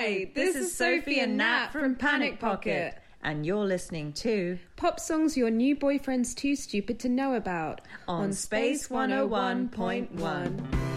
Hi, this is Sophie and Nat from Panic Pocket. And you're listening to Pop Songs Your New Boyfriend's Too Stupid to Know About on Space 101.1.